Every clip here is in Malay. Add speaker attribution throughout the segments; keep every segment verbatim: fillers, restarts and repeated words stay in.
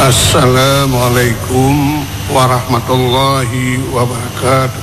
Speaker 1: Assalamualaikum warahmatullahi wabarakatuh.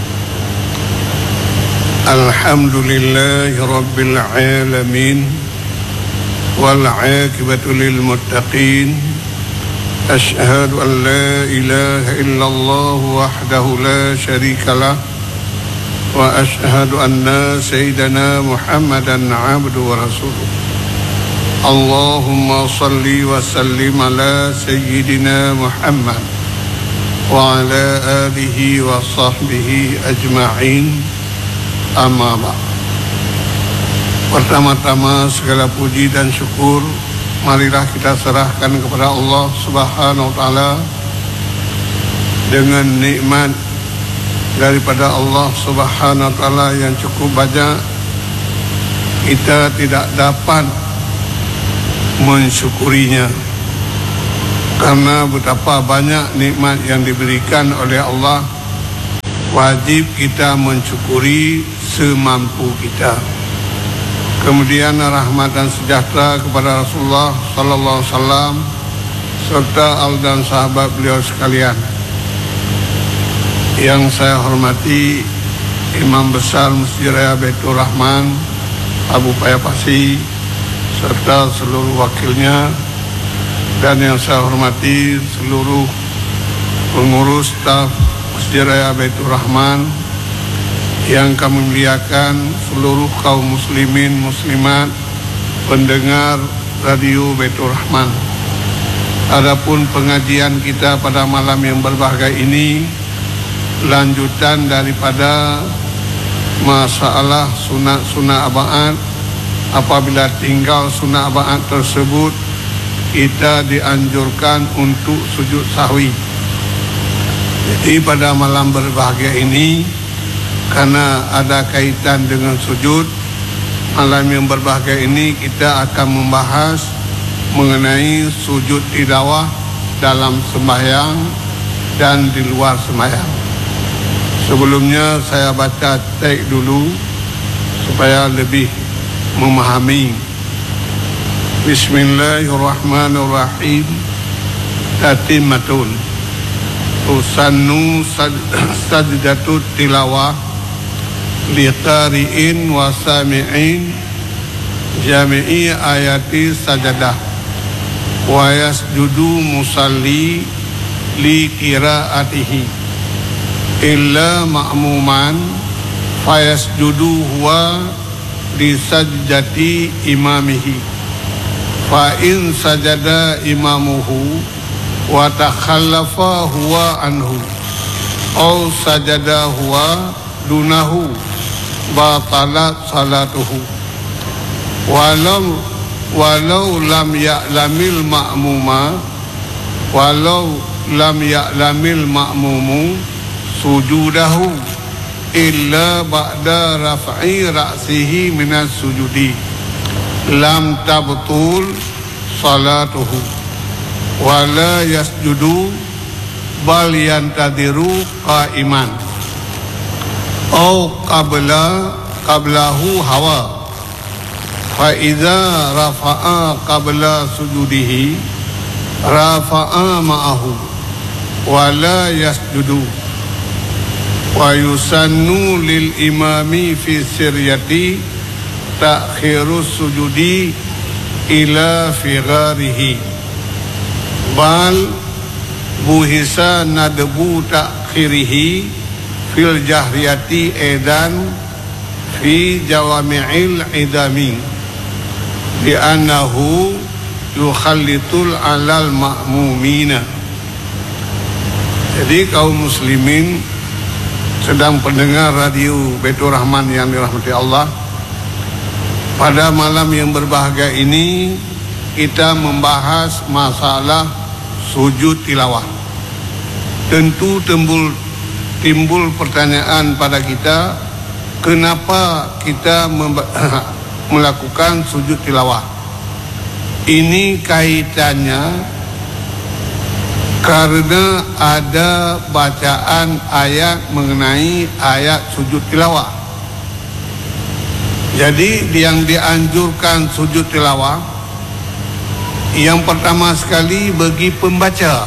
Speaker 1: Alhamdulillahi rabbil alamin wal aqibatu lil muttaqin. Asyhadu an la ilaha illallah wahdahu la syarikalah wa asyhadu anna sayyidana Muhammadan abduhu wa rasuluh. Allahumma salli wa sallim ala sayyidina Muhammad wa ala alihi wa sahbihi ajma'in, amma ba'd. Pertama-tama segala puji dan syukur marilah kita serahkan kepada Allah Subhanahu wa taala. Dengan nikmat daripada Allah Subhanahu wa taala yang cukup banyak, kita tidak dapat mensyukurinya, karena betapa banyak nikmat yang diberikan oleh Allah. Wajib kita mensyukuri semampu kita. Kemudian rahmat dan sejahtera kepada Rasulullah sallallahu alaihi wasallam serta al dan sahabat beliau sekalian. Yang saya hormati Imam Besar Masjid Raya Baitur Rahman Abu Payapasi serta seluruh wakilnya, dan yang saya hormati seluruh pengurus staf Masjid Raya Baitur Rahman, yang kami muliakan seluruh kaum muslimin muslimat pendengar radio Baitur Rahman. Adapun pengajian kita pada malam yang berbahagia ini lanjutan daripada masalah sunat-sunat aba'at. Apabila tinggal sunnah ba'at tersebut, kita dianjurkan untuk sujud sahwi. Jadi pada malam berbahagia ini, karena ada kaitan dengan sujud, malam yang berbahagia ini kita akan membahas mengenai sujud tilawah dalam sembahyang dan di luar sembahyang. Sebelumnya saya baca teks dulu supaya lebih memahami. Bismillahirrahmanirrahim. Tatimmatun usannu sajdatut tilawah liqari'in wa sami'in jami'i ayati sajadah wa yasjudu musalli li qira'atihi illa ma'muman fayasjudu huwa di sajdati imamihi, fa in sajada imamuhu wa takhallafa huwa anhu aw sajada huwa dunahu batalat salatuhu walau walau lam ya'lamil ma'muma walau lam ya'lamil ma'mumu sujudahu illa ba'da raf'i ra'sihi minas sujudi lam tabtul salatuhu wa la yasjudu bal yantadiru qa'iman au qabla qablahu hawa fa idza rafa'a qabla sujudihi rafa'a ma'ahu wa la yasjudu wa yusannu lil imami fi siryati ta'khirus sujudi ila figharihi bal buhisa nadbu ta'khirihi fil jahriyati edan fi jawami'il idami bi annahu yukhallitul alal ma'mumina. Jadi kaum muslimin sedang pendengar radio Baitur Rahman yang dirahmati Allah, pada malam yang berbahagia ini kita membahas masalah sujud tilawah. Tentu timbul timbul pertanyaan pada kita, kenapa kita melakukan sujud tilawah? Ini kaitannya karena ada bacaan ayat mengenai ayat sujud tilawah. Jadi yang dianjurkan sujud tilawah Yang pertama sekali, bagi pembaca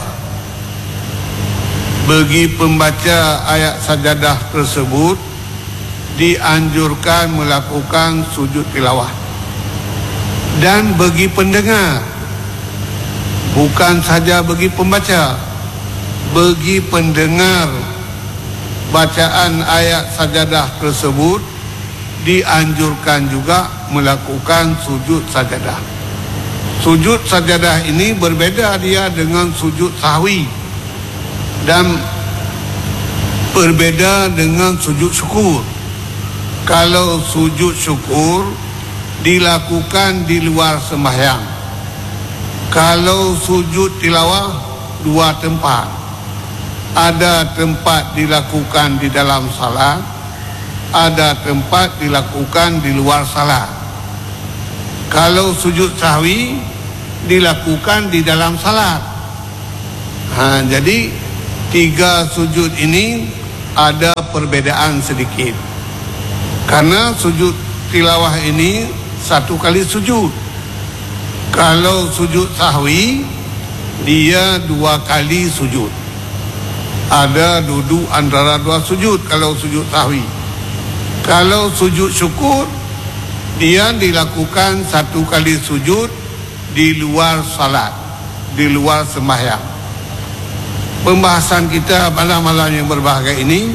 Speaker 1: bagi pembaca ayat sajadah tersebut dianjurkan melakukan sujud tilawah. Dan bagi pendengar, bukan saja bagi pembaca, bagi pendengar bacaan ayat sajadah tersebut dianjurkan juga melakukan sujud sajadah. Sujud sajadah ini berbeza dia dengan sujud sahwi dan berbeza dengan sujud syukur. Kalau sujud syukur dilakukan di luar sembahyang. Kalau sujud tilawah, dua tempat. Ada tempat dilakukan di dalam salat, ada tempat dilakukan di luar salat. Kalau sujud sahwi dilakukan di dalam salat. Ha, jadi tiga sujud ini ada perbedaan sedikit. Karena sujud tilawah ini satu kali sujud. Kalau sujud sahwi dia dua kali sujud. Ada duduk antara dua sujud kalau sujud sahwi. Kalau sujud syukur dia dilakukan satu kali sujud di luar salat, di luar sembahyang. Pembahasan kita pada malam yang berbahagia ini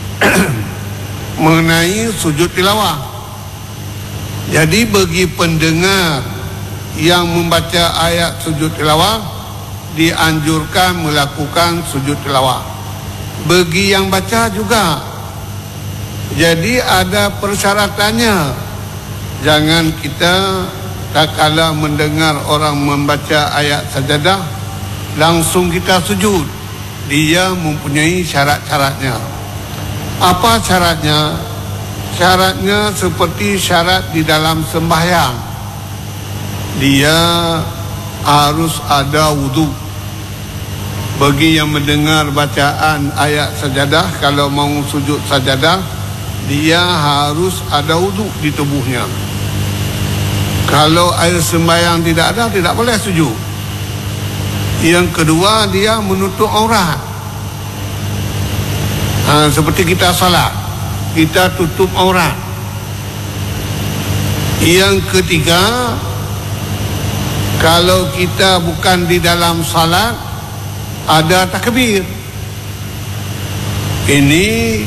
Speaker 1: mengenai sujud tilawah. Jadi bagi pendengar yang membaca ayat sujud tilawah dianjurkan melakukan sujud tilawah. Bagi yang baca juga. Jadi ada persyaratannya. Jangan kita tak kala mendengar orang membaca ayat sajadah langsung kita sujud. Dia mempunyai syarat-syaratnya. Apa syaratnya? Syaratnya seperti syarat di dalam sembahyang. Dia harus ada wudu. Bagi yang mendengar bacaan ayat sajadah, kalau mau sujud sajadah, dia harus ada wudu di tubuhnya. Kalau air sembahyang tidak ada, tidak boleh sujud. Yang kedua, dia menutup aurat. Ha, seperti kita salat, kita tutup aurat. Yang ketiga, kalau kita bukan di dalam salat, ada takbir. Ini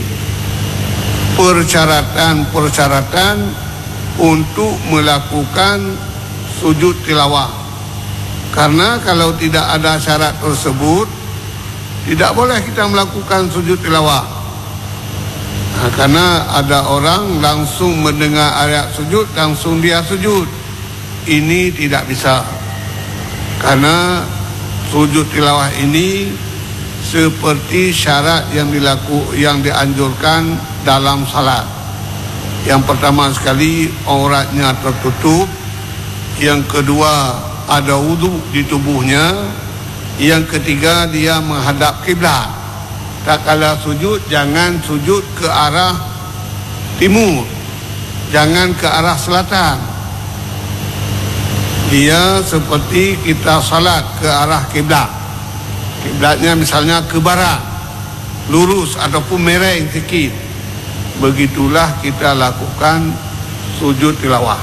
Speaker 1: persyaratan-persyaratan untuk melakukan sujud tilawah. Karena kalau tidak ada syarat tersebut, tidak boleh kita melakukan sujud tilawah. Nah, karena ada orang langsung mendengar ayat sujud, langsung dia sujud. Ini tidak bisa. Karena sujud tilawah ini seperti syarat yang dilaku, yang dianjurkan dalam salat. Yang pertama sekali, auratnya tertutup. Yang kedua, ada wudu di tubuhnya. Yang ketiga, dia menghadap kiblat. Tak kala sujud, jangan sujud ke arah timur, jangan ke arah selatan. Dia seperti kita salat ke arah kiblat. Kiblatnya misalnya ke barat, lurus ataupun mereng sikit. Begitulah kita lakukan sujud tilawah.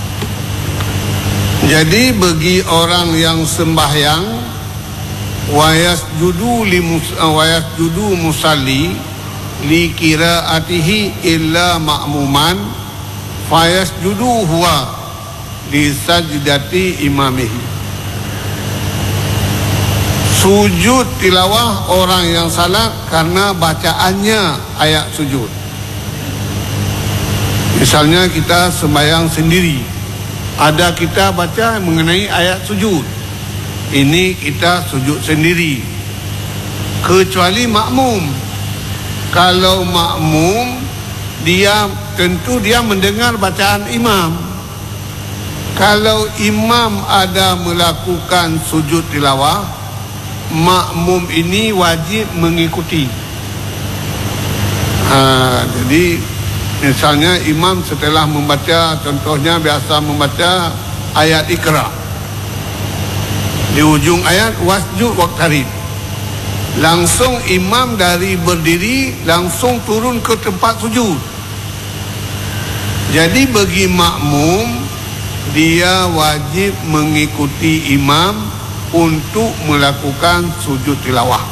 Speaker 1: Jadi bagi orang yang sembahyang, wayasjudu li wayasjudu musalli li qiraatihi illa ma'muman fayasjudu huwa li sajdati imamihi. Sujud tilawah orang yang salat karena bacaannya ayat sujud. Misalnya kita sembahyang sendiri, ada kita baca mengenai ayat sujud, ini kita sujud sendiri. Kecuali makmum. Kalau makmum, dia tentu dia mendengar bacaan imam. Kalau imam ada melakukan sujud tilawah, makmum ini wajib mengikuti. Ha, jadi misalnya imam setelah membaca, contohnya biasa membaca ayat Iqra. Di ujung ayat wasjud waqtarib, langsung imam dari berdiri langsung turun ke tempat sujud. Jadi bagi makmum, dia wajib mengikuti imam untuk melakukan sujud tilawah.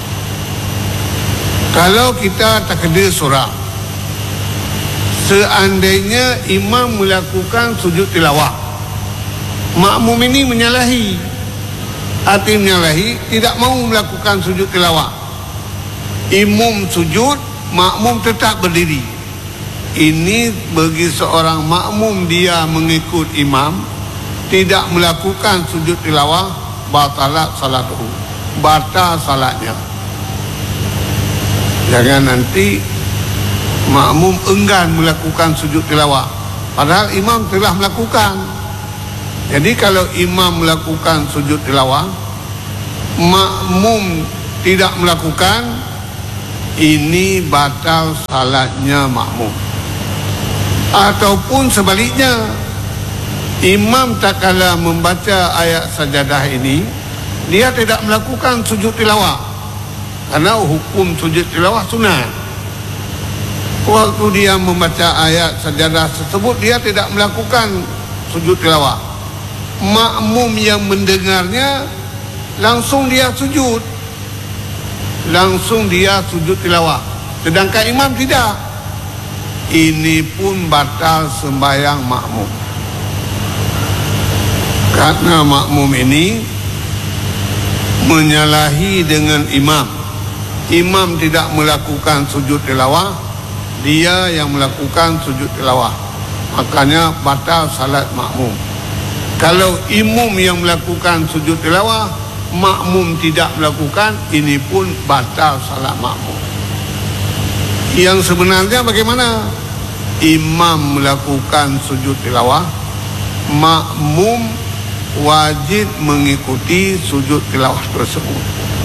Speaker 1: Kalau kita takdir surah, seandainya imam melakukan sujud tilawah, makmum ini menyalahi, arti menyalahi, tidak mau melakukan sujud tilawah. Imam sujud, makmum tetap berdiri. Ini bagi seorang makmum, dia mengikut imam, tidak melakukan sujud tilawah, batalat salatuhu, batal salatnya. Jangan nanti makmum enggan melakukan sujud tilawah, padahal imam telah melakukan. Jadi kalau imam melakukan sujud tilawah, makmum tidak melakukan, ini batal salatnya makmum. Ataupun sebaliknya, imam tak kala membaca ayat sajadah ini, dia tidak melakukan sujud tilawah, karena hukum sujud tilawah sunat. Waktu dia membaca ayat sajadah tersebut, dia tidak melakukan sujud tilawah. Makmum yang mendengarnya langsung dia sujud, langsung dia sujud tilawah, sedangkan imam tidak. Ini pun batal sembahyang makmum, karena makmum ini menyalahi dengan imam. Imam tidak melakukan sujud tilawah, dia yang melakukan sujud tilawah, makanya batal salat makmum. Kalau imam yang melakukan sujud tilawah, makmum tidak melakukan, ini pun batal salat makmum. Yang sebenarnya bagaimana? Imam melakukan sujud tilawah, makmum wajib mengikuti sujud tilawah tersebut.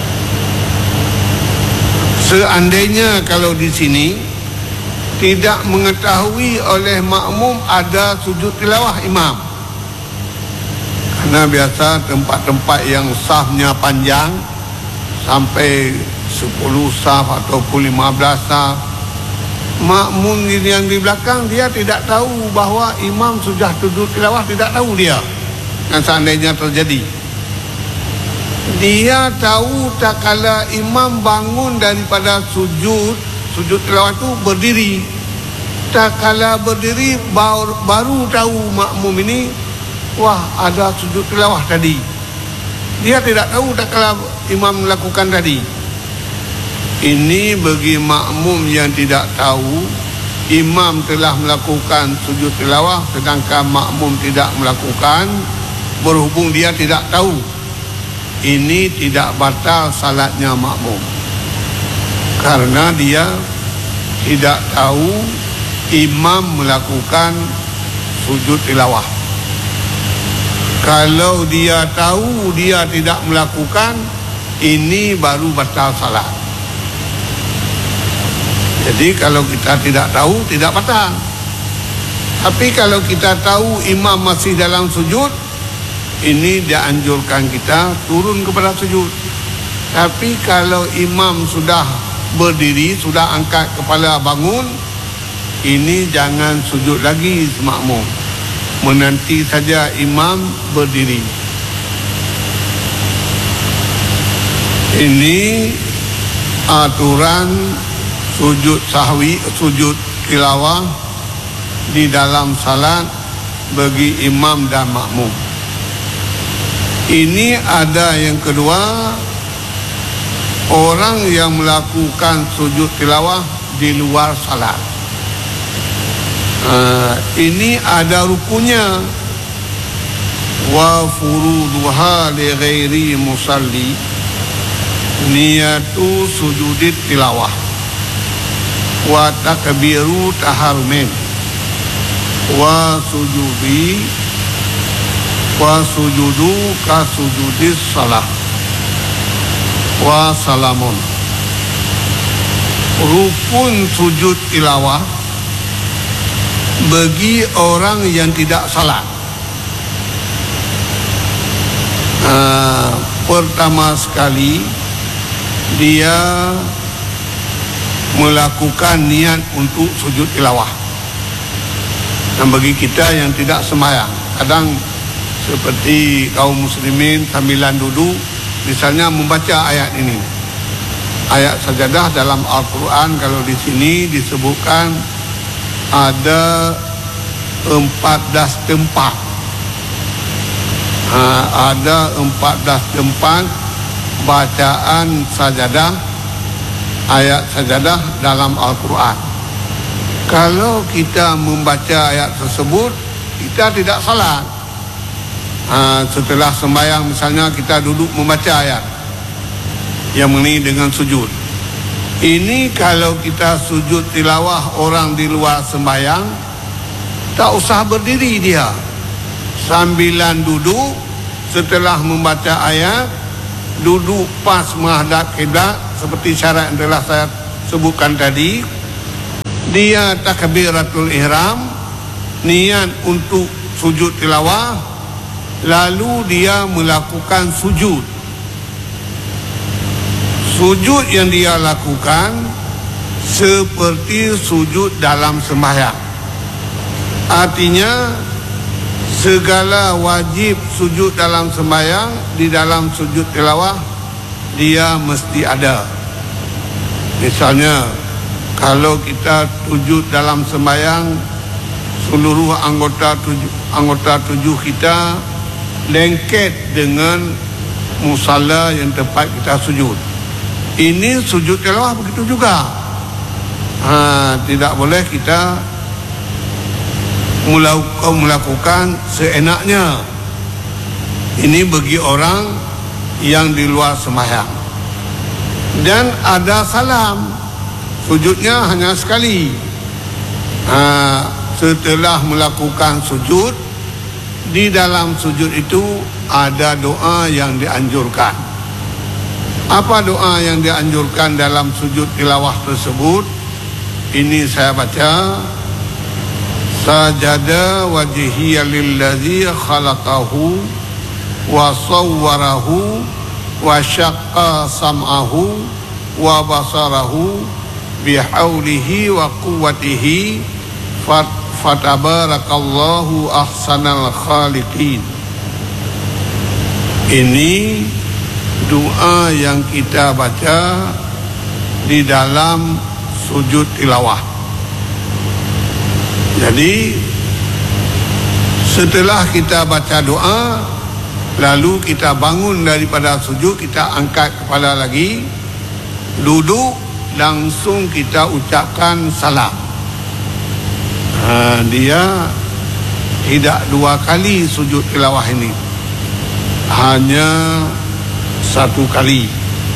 Speaker 1: Seandainya kalau di sini tidak mengetahui oleh makmum ada sujud tilawah imam, karena biasa tempat-tempat yang safnya panjang sampai sepuluh saf ataupun lima belas saf, makmum yang di belakang dia tidak tahu bahawa imam sudah sujud tilawah, tidak tahu dia. Dan seandainya terjadi, dia tahu tak kala imam bangun daripada sujud sujud tilawah itu berdiri. Tak kala berdiri baru, baru tahu makmum ini, wah ada sujud tilawah tadi. Dia tidak tahu tak kala imam melakukan tadi. Ini bagi makmum yang tidak tahu imam telah melakukan sujud tilawah sedangkan makmum tidak melakukan, berhubung dia tidak tahu, ini tidak batal salatnya makmum, karena dia tidak tahu imam melakukan sujud tilawah. Kalau dia tahu dia tidak melakukan, ini baru batal salat. Jadi kalau kita tidak tahu, tidak batal. Tapi kalau kita tahu imam masih dalam sujud, ini dianjurkan kita turun kepada sujud. Tapi kalau imam sudah berdiri, sudah angkat kepala bangun, ini jangan sujud lagi makmum, menanti saja imam berdiri. Ini aturan sujud sahwi, sujud tilawah di dalam salat bagi imam dan makmum. Ini ada yang kedua, orang yang melakukan sujud tilawah di luar salat. Uh, ini ada rukunnya. Wa furuduha li ghairi musalli niyatu sujudit tilawah wa takbiru taharumin wa sujudi wa sujudu ka sujudis salah wa salamun. Rukun sujud tilawah bagi orang yang tidak salat. uh, pertama sekali dia melakukan niat untuk sujud tilawah. Dan bagi kita yang tidak sembahyang, kadang seperti kaum muslimin sambilan duduk, misalnya membaca ayat ini, ayat sajadah dalam Al-Quran. Kalau di sini disebutkan ada empat belas tempat, ha, ada empat belas tempat bacaan sajadah, ayat sajadah dalam Al-Quran. Kalau kita membaca ayat tersebut, kita tidak salat. Ha, setelah sembahyang misalnya kita duduk membaca ayat yang mengenai dengan sujud. Ini kalau kita sujud tilawah orang di luar sembahyang, tak usah berdiri dia, sambilan duduk, setelah membaca ayat duduk pas menghadap kiblat seperti syarat yang telah saya sebutkan tadi. Dia takbiratul ihram, niat untuk sujud tilawah, lalu dia melakukan sujud. Sujud yang dia lakukan seperti sujud dalam sembahyang. Artinya segala wajib sujud dalam sembahyang, di dalam sujud tilawah dia mesti ada. Misalnya kalau kita sujud dalam sembahyang, seluruh anggota tujuh, anggota tujuh kita lengket dengan musalla yang tempat kita sujud. Ini sujud tilawah begitu juga. Ha, tidak boleh kita melakukan, melakukan seenaknya. Ini bagi orang yang di luar sembahyang. Dan ada salam, sujudnya hanya sekali. Ha, setelah melakukan sujud, di dalam sujud itu ada doa yang dianjurkan. Apa doa yang dianjurkan dalam sujud tilawah tersebut? Ini saya baca. Sajada wajhiya lillazi khalaqahu wa sawwarahu wa syaqqa sam'ahu wa basarahu bihaulihi wa quwwatihi fatabarakallahu ahsanal khaliqin. Ini doa yang kita baca di dalam sujud tilawah. Jadi setelah kita baca doa, lalu kita bangun daripada sujud, kita angkat kepala lagi, duduk, langsung kita ucapkan salam. Ha, dia tidak dua kali sujud tilawah ini, hanya satu kali.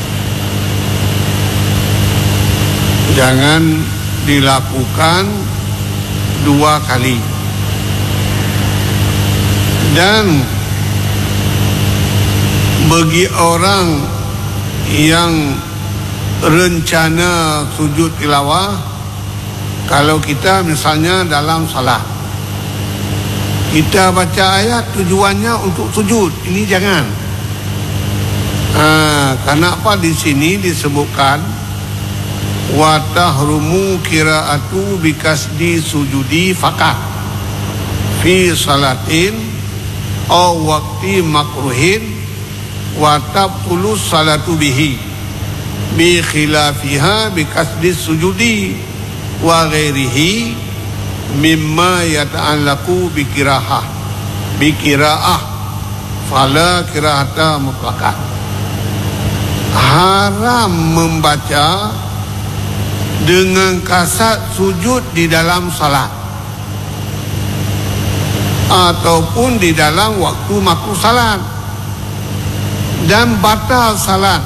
Speaker 1: Jangan dilakukan dua kali. Dan bagi orang yang rencana sujud tilawah, kalau kita misalnya dalam salat, kita baca ayat tujuannya untuk sujud, ini jangan. Ah, kenapa di sini disebutkan wa tahrumu qiraatu bikasdi sujudi fakat fi salatin aw waqti makruhin wa tabtulu salatu bihi bi khilafiha bikasdi sujudi wa ghairihi mimma yata'allaqu bi qiraah bi qiraah fala qiraata mutlaqah. Haram membaca dengan kasat sujud di dalam salat ataupun di dalam waktu makruh salat, dan batal salat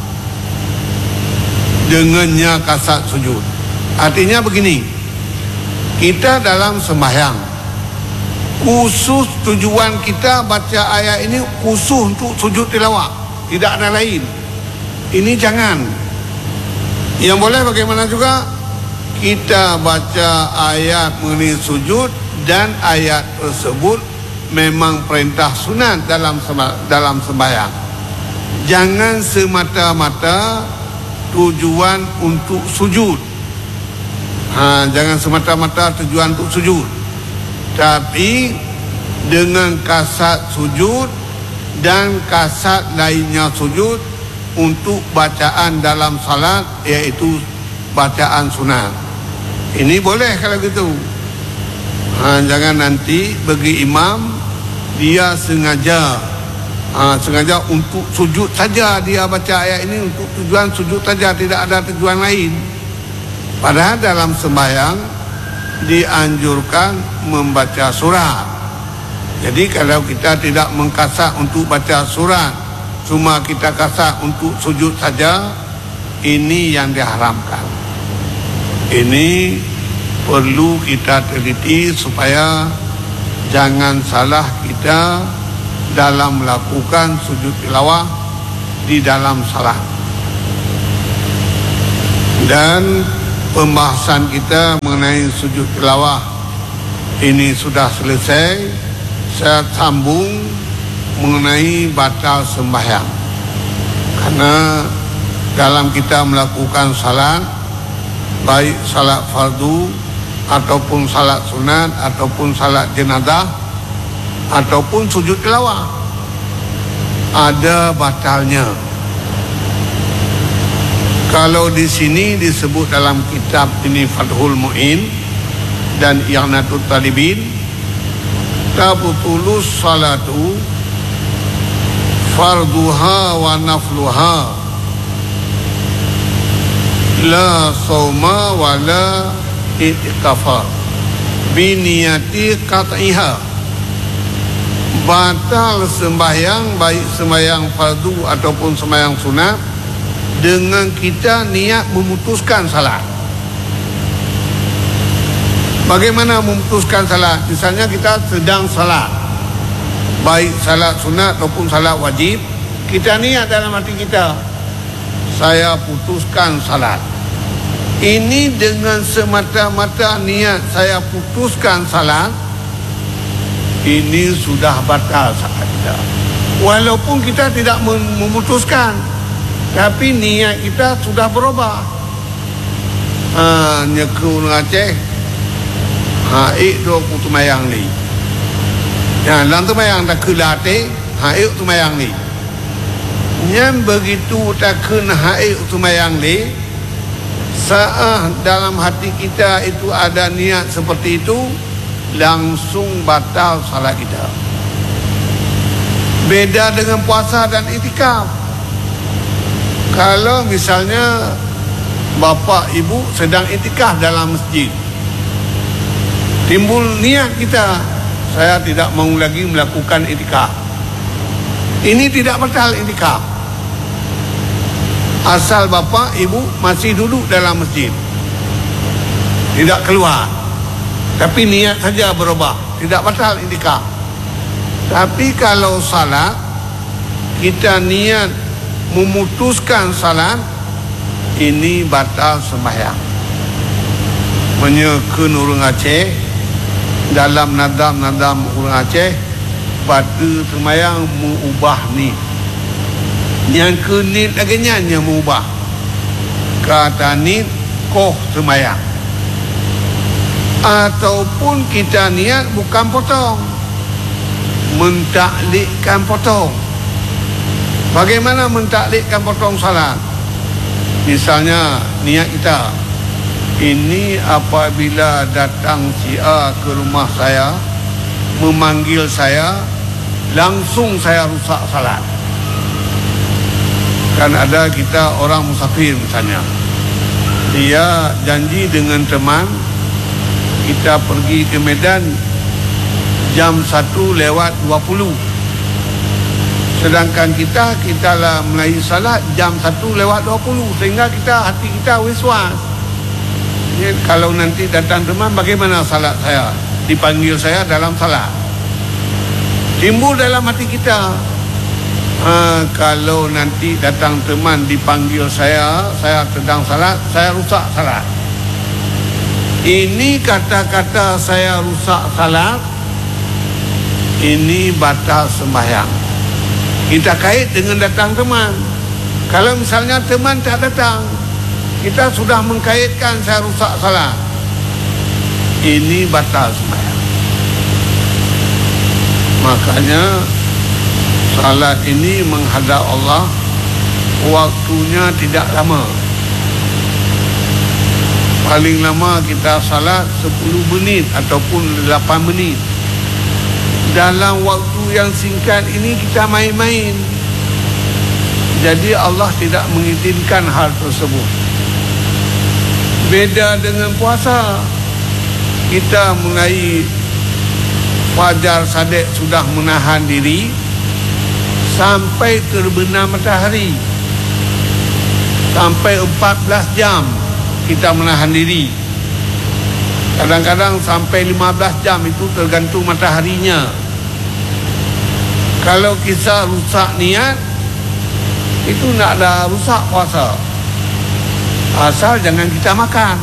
Speaker 1: dengannya kasat sujud. Artinya begini, kita dalam sembahyang, khusus tujuan kita baca ayat ini khusus untuk sujud tilawah, tidak ada lain. Ini jangan. Yang boleh bagaimana juga, kita baca ayat mengenai sujud dan ayat tersebut memang perintah sunat dalam dalam sembahyang. Jangan semata-mata tujuan untuk sujud. Ha, jangan semata-mata tujuan untuk sujud. Tapi dengan kasat sujud dan kasat lainnya sujud untuk bacaan dalam salat, iaitu bacaan sunat. Ini boleh kalau gitu. Ha, jangan nanti bagi imam dia sengaja ha, sengaja untuk sujud saja, dia baca ayat ini untuk tujuan sujud saja, tidak ada tujuan lain. Padahal dalam sembahyang dianjurkan membaca surat. Jadi kalau kita tidak mengkasat untuk baca surat, cuma kita kasat untuk sujud saja, ini yang diharamkan. Ini perlu kita teliti supaya jangan salah kita dalam melakukan sujud tilawah di dalam salat. Dan pembahasan kita mengenai sujud tilawah ini sudah selesai. Saya sambung mengenai batal sembahyang. Karena dalam kita melakukan salat, baik salat fardu ataupun salat sunat ataupun salat jenazah ataupun sujud tilawah, ada batalnya. Kalau di sini disebut dalam kitab ini Fathul Mu'in dan I'anatul Talibin, tabutulus salatu farduha wa nafluha la sawma wa la i'tikafa biniyati qat'iha. Batal sembahyang, baik sembahyang fardu ataupun sembahyang sunat, dengan kita niat memutuskan salat. Bagaimana memutuskan salat? Misalnya kita sedang salat, baik salat sunat ataupun salat wajib, kita niat dalam hati kita, saya putuskan salat. Ini dengan semata-mata niat saya putuskan salat, ini sudah batal salat kita. Walaupun kita tidak memutuskan, tapi niat kita sudah berubah. Ha, nyeku ngaceh, ha ik do ku tumayang ni. Ya, lang tumayang dah kelate, ha ik tumayang ni. Yang begitu tak kena ha ik tumayang ni, saat dalam hati kita itu ada niat seperti itu, langsung batal salat kita. Beda dengan puasa dan itikaf. Kalau misalnya bapa ibu sedang itikaf dalam masjid, timbul niat kita, saya tidak mau lagi melakukan itikaf, ini tidak batal itikaf. Asal bapa ibu masih duduk dalam masjid, tidak keluar, tapi niat saja berubah, tidak batal itikaf. Tapi kalau salat, kita niat memutuskan salat, ini batal sembahyang. Menyekan orang Aceh, dalam nadam-nadam orang Aceh, pada sembahyang mengubah ni, yang ke ni lagi yang mengubah kata ni koh sembahyang. Ataupun kita niat bukan potong, mentaklikkan potong. Bagaimana mentaklikkan potong salat? Misalnya niat kita, ini apabila datang si A ke rumah saya, memanggil saya, langsung saya rusak salat. Kan ada kita orang musafir misalnya, dia janji dengan teman, kita pergi ke Medan jam satu lewat dua puluh. Sedangkan kita, kita lah mulai salat jam satu lewat dua puluh. Sehingga kita, hati kita wiswas. Ya, kalau nanti datang teman, bagaimana salat saya? Dipanggil saya dalam salat. Timbul dalam hati kita, ha, kalau nanti datang teman dipanggil saya, saya sedang salat, saya rusak salat. Ini kata-kata saya rusak salat, ini batal sembahyang. Kita kait dengan datang teman. Kalau misalnya teman tak datang, kita sudah mengkaitkan saya rusak salat, ini batal sembahyang. Makanya salat ini menghadap Allah waktunya tidak lama. Paling lama kita salat sepuluh minit ataupun lapan menit. Dalam waktu yang singkat ini kita main-main. Jadi Allah tidak mengizinkan hal tersebut. Beda dengan puasa. Kita mulai fajar Sadiq sudah menahan diri sampai terbenam matahari. Sampai empat belas jam kita menahan diri. Kadang-kadang sampai lima belas jam, itu tergantung mataharinya. Kalau kita rusak niat, itu nak ada rusak puasa. Asal jangan kita makan.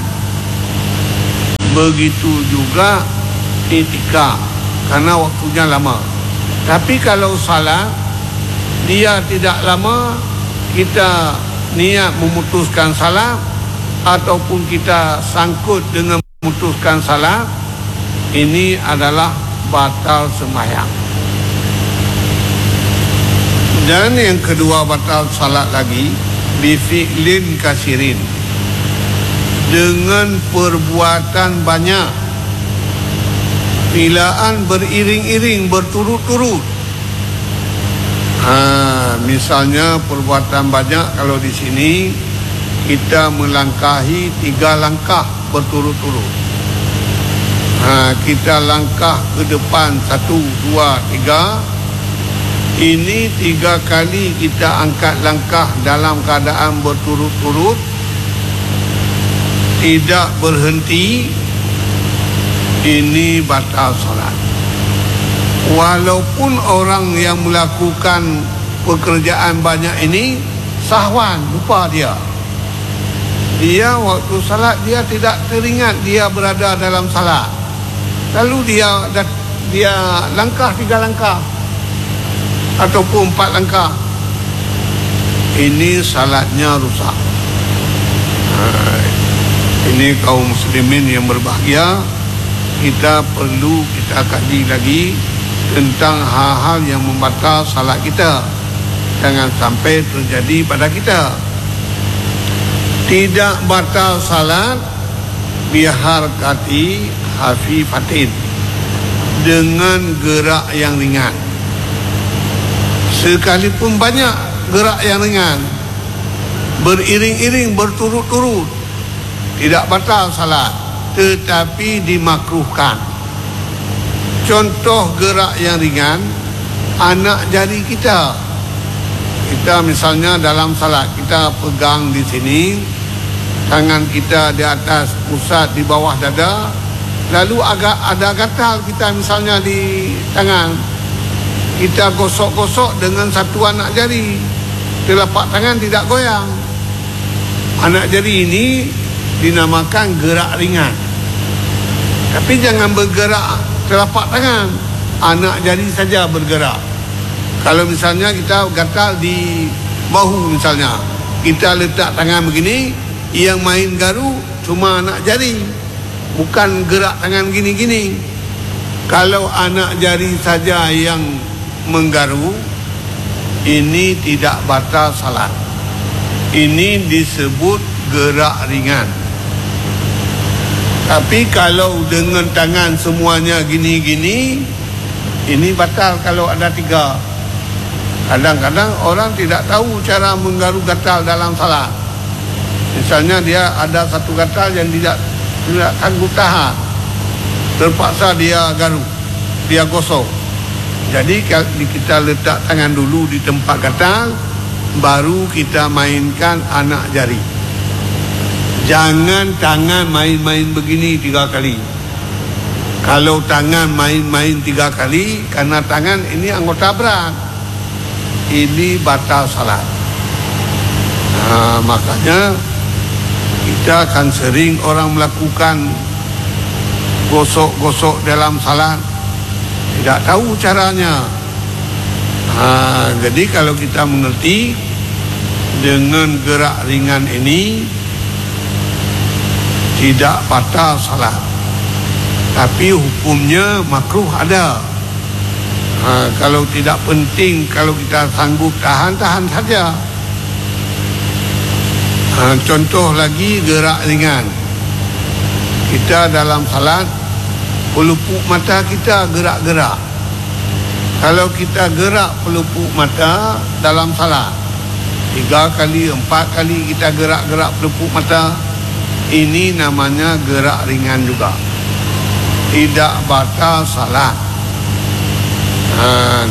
Speaker 1: Begitu juga itikaf, karena waktunya lama. Tapi kalau salat, dia tidak lama, kita niat memutuskan salat ataupun kita sangkut dengan memutuskan salat, ini adalah batal sembahyang. Dan yang kedua batal salat lagi, bifi'lin kasirin, dengan perbuatan banyak, filaan beriring-iring, berturut-turut. Ha, misalnya perbuatan banyak, kalau di sini kita melangkahi tiga langkah berturut-turut. Ha, kita langkah ke depan satu, dua, tiga. Ini tiga kali kita angkat langkah dalam keadaan berturut-turut, tidak berhenti. Ini batal salat. Walaupun orang yang melakukan pekerjaan banyak ini sahwan, lupa dia. Dia waktu salat dia tidak teringat dia berada dalam salat. Lalu dia dia langkah tiga langkah ataupun empat langkah. Ini salatnya rusak. Ini kaum muslimin yang berbahagia, kita perlu kita kaji lagi tentang hal-hal yang membatal salat kita. Jangan sampai terjadi pada kita. Tidak batal salat biharkati hafifatin, dengan gerak yang ringan. Sekalipun banyak gerak yang ringan, beriring-iring, berturut-turut, tidak batal salat, tetapi dimakruhkan. Contoh gerak yang ringan, anak jari kita. Kita misalnya dalam salat, kita pegang di sini, tangan kita di atas pusat di bawah dada, lalu agak ada gatal kita misalnya di tangan, kita gosok-gosok dengan satu anak jari, telapak tangan tidak goyang. Anak jari ini dinamakan gerak ringan. Tapi jangan bergerak telapak tangan, anak jari saja bergerak. Kalau misalnya kita gatal di bahu misalnya, kita letak tangan begini, yang main garu cuma anak jari, bukan gerak tangan gini-gini. Kalau anak jari saja yang menggaru, ini tidak batal salat. Ini disebut gerak ringan. Tapi kalau dengan tangan semuanya gini-gini, ini batal kalau ada tiga. Kadang-kadang orang tidak tahu cara menggaru gatal dalam salat. Misalnya dia ada satu gatal yang tidak tidak sanggup tahan, terpaksa dia garu, dia gosok. Jadi kita letak tangan dulu di tempat gatal, baru kita mainkan anak jari. Jangan tangan main-main begini tiga kali. Kalau tangan main-main tiga kali, karena tangan ini anggota berat, ini batal salat. Nah, makanya kita akan sering orang melakukan gosok-gosok dalam salat. tidak tahu caranya. Ha, jadi kalau kita mengerti dengan gerak ringan ini tidak batal salat, tapi hukumnya makruh ada. Ha, kalau tidak penting, kalau kita sanggup tahan, tahan saja. Ha, contoh lagi gerak ringan. Kita dalam salat, pelupuk mata kita gerak-gerak. Kalau kita gerak pelupuk mata dalam salat, tiga kali, empat kali kita gerak-gerak pelupuk mata, ini namanya gerak ringan juga. Tidak batal salat. Ha,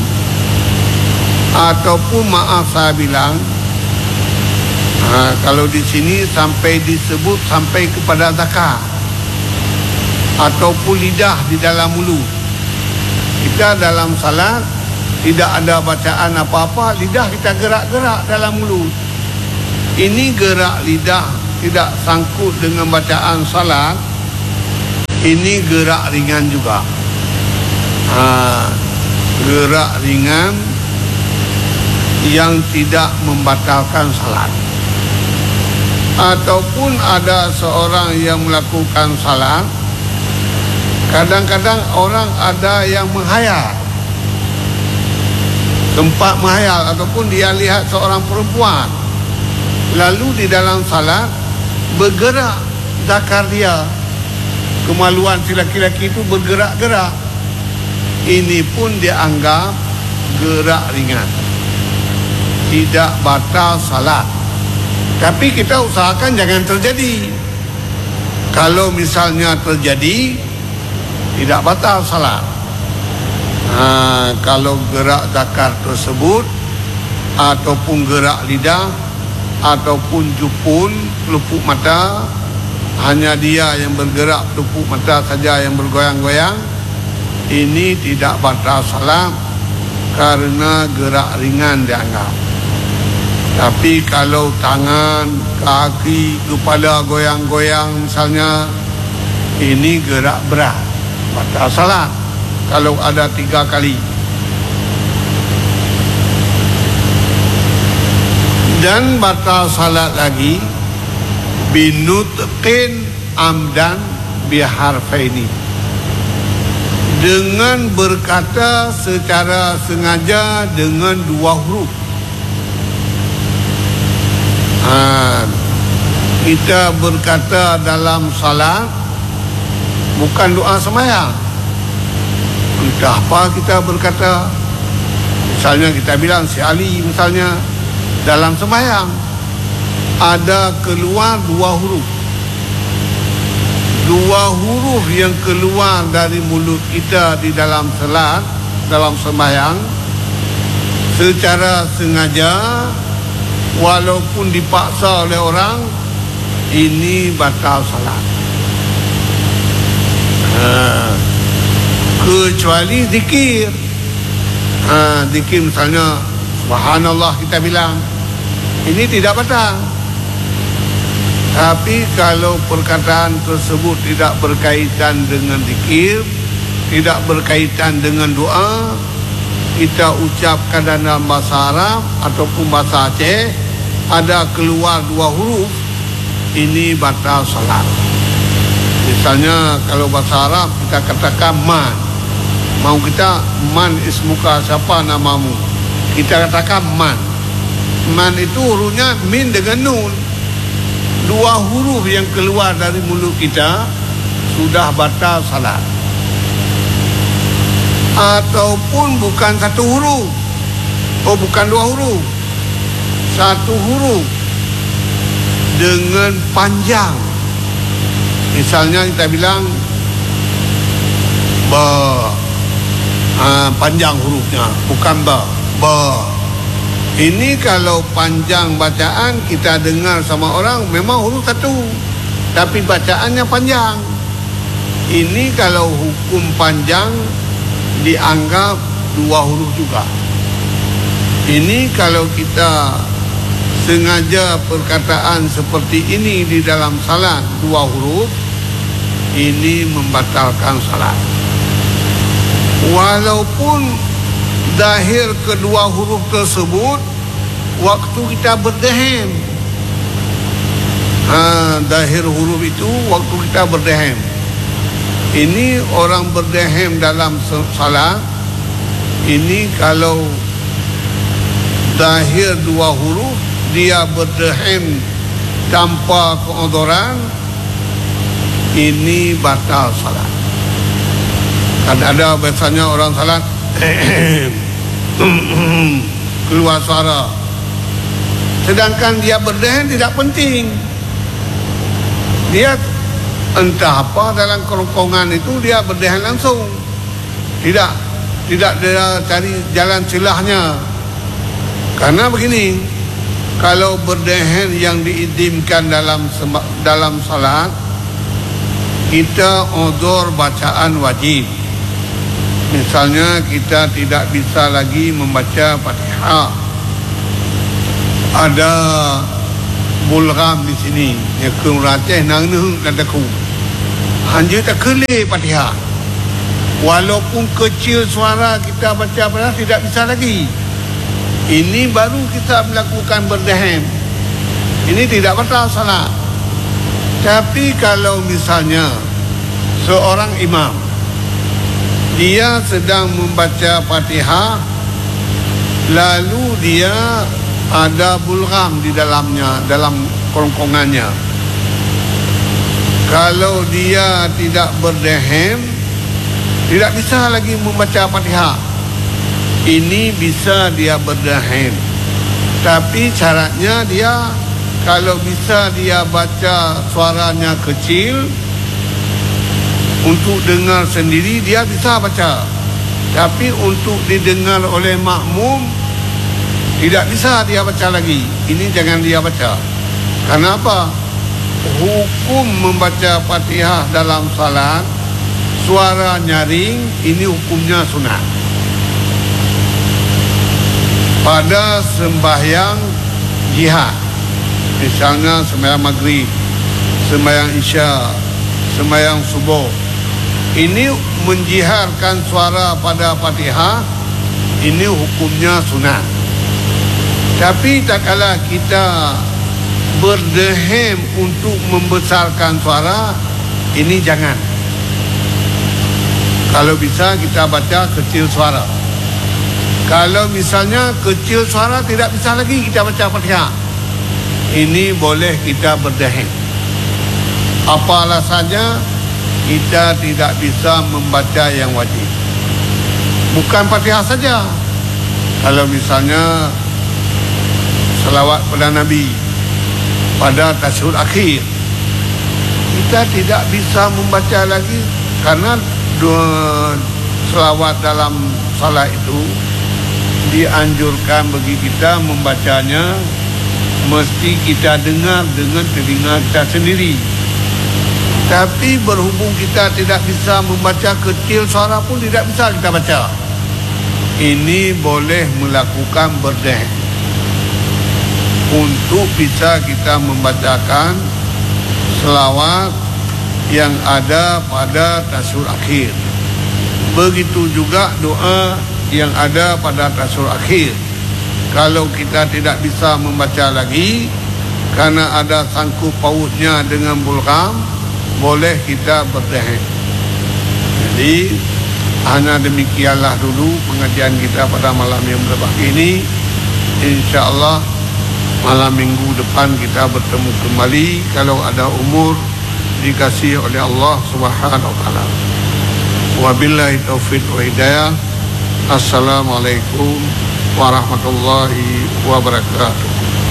Speaker 1: ataupun maaf saya bilang, ha, kalau di sini sampai disebut sampai kepada zakar ataupun lidah di dalam mulut. Kita dalam salat tidak ada bacaan apa-apa, lidah kita gerak-gerak dalam mulut. Ini gerak lidah tidak sangkut dengan bacaan salat, ini gerak ringan juga. Ha, gerak ringan yang tidak membatalkan salat. Ataupun ada seorang yang melakukan salat, kadang-kadang orang ada yang menghayal, tempat menghayal, ataupun dia lihat seorang perempuan, lalu di dalam salat bergerak zakar dia, kemaluan si laki-laki itu bergerak-gerak. Ini pun dianggap gerak ringan, tidak batal salat. Tapi kita usahakan jangan terjadi. Kalau misalnya terjadi, tidak batal salat. Ha, kalau gerak zakar tersebut ataupun gerak lidah ataupun jupun pelupuk mata, hanya dia yang bergerak pelupuk mata saja yang bergoyang-goyang, ini tidak batal salat karena gerak ringan dianggap. Tapi kalau tangan, kaki, kepala goyang-goyang misalnya, ini gerak berat, batal salat kalau ada tiga kali. Dan batal salat lagi binutqin amdan biharfaini, dengan berkata secara sengaja dengan dua huruf. Ha, kita berkata dalam salat bukan doa sembahyang. Entah apa kita berkata, misalnya kita bilang si Ali misalnya dalam sembahyang ada keluar dua huruf. Dua huruf yang keluar dari mulut kita di dalam salat, dalam sembahyang, secara sengaja walaupun dipaksa oleh orang, ini batal salat. Ha, kecuali zikir. Ha, zikir misalnya subhanallah kita bilang, ini tidak batal. Tapi kalau perkataan tersebut tidak berkaitan dengan zikir, tidak berkaitan dengan doa, kita ucapkan dalam bahasa Arab ataupun bahasa Aceh, ada keluar dua huruf, ini batal salat. Misalnya kalau bahasa Arab kita katakan man, mau kita man ismuka, siapa namamu, kita katakan man. Man itu hurufnya min dengan nun. Dua huruf yang keluar dari mulut kita sudah batal salat. Ataupun bukan satu huruf, oh bukan dua huruf, satu huruf dengan panjang. Misalnya kita bilang ba, ha, panjang hurufnya, bukan ba, ba. Ini kalau panjang bacaan kita dengar sama orang memang huruf satu, tapi bacaannya panjang. Ini kalau hukum panjang dianggap dua huruf juga. Ini kalau kita sengaja perkataan seperti ini di dalam salat dua huruf, ini membatalkan salat. Walaupun zahir kedua huruf tersebut waktu kita berdehem, ha, zahir huruf itu waktu kita berdehem. Ini orang berdehem dalam salat, ini kalau zahir dua huruf dia berdehem tanpa keodoran, ini batal salat. Kan ada biasanya orang salat keluar suara, sedangkan dia berdehem tidak penting. Dia entah apa dalam kerongkongan itu dia berdehem langsung, tidak tidak dia cari jalan celahnya. Karena begini, kalau berdehem yang diidimkan dalam dalam salat, kita odor bacaan wajib. Misalnya kita tidak bisa lagi membaca Fatihah, ada bulgam di sini, ya keraceh nang nung ladaku, hanya tak kelih Fatihah. Walaupun kecil suara kita baca Fatihah tidak bisa lagi. Ini baru kita melakukan berdehem. Ini tidak batal salat. Tapi kalau misalnya seorang imam, dia sedang membaca Fatihah, lalu dia ada bulgam di dalamnya, dalam kerongkongannya. Kalau dia tidak berdehem, tidak bisa lagi membaca Fatihah. Ini bisa dia berdehem, tapi syaratnya dia kalau bisa dia baca suaranya kecil, untuk dengar sendiri dia bisa baca, tapi untuk didengar oleh makmum tidak bisa dia baca lagi. Ini jangan dia baca. Kenapa? Hukum membaca Fatihah dalam salat, suara nyaring, ini hukumnya sunat. Pada sembahyang jihad, misalnya sembahyang maghrib, sembahyang isya, sembahyang subuh, ini menjiharkan suara pada Fatihah, ini hukumnya sunat. Tapi tak kala kita berdehem untuk membesarkan suara, ini jangan. Kalau bisa kita baca kecil suara. Kalau misalnya kecil suara tidak bisa lagi kita baca Fatihah, ini boleh kita berdehem. Apa alasannya? Kita tidak bisa membaca yang wajib. Bukan Fatihah saja. Kalau misalnya selawat pada Nabi pada tasyahud akhir, kita tidak bisa membaca lagi, karena dua selawat dalam salat itu dianjurkan bagi kita membacanya mesti kita dengar dengan telinga kita sendiri. Tapi berhubung kita tidak bisa membaca kecil suara pun tidak bisa kita baca, ini boleh melakukan berdehem untuk bisa kita membacakan selawat yang ada pada tasyahud akhir. Begitu juga doa yang ada pada tasyahud akhir. Kalau kita tidak bisa membaca lagi karena ada sangkut pautnya dengan bulgam, boleh kita berdehem. Jadi hanya demikianlah dulu pengajian kita pada malam yang berbagi ini. InsyaAllah malam minggu depan kita bertemu kembali kalau ada umur dikasih oleh Allah Subhanahu wa taala. Wabillahi taufiq wa hidayah. Assalamualaikum warahmatullahi wabarakatuh.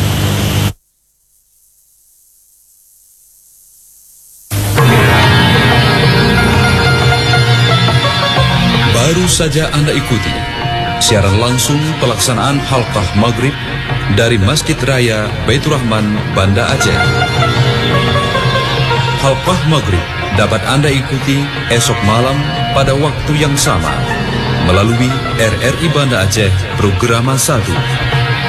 Speaker 2: Baru saja Anda ikuti siaran langsung pelaksanaan halqah maghrib dari Masjid Raya Baitur Rahman, Banda Aceh. Halqah maghrib dapat Anda ikuti esok malam pada waktu yang sama melalui R R I Banda Aceh Programa satu.